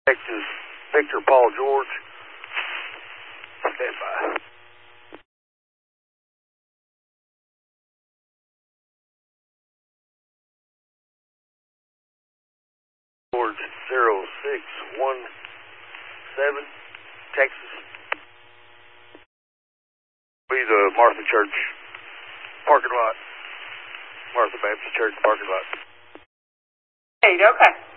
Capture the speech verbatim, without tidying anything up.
Texas, Victor Paul George. Stand by. George zero six one seven, Texas. Be the Martha Church parking lot. Martha Baptist Church parking lot. Hey, okay.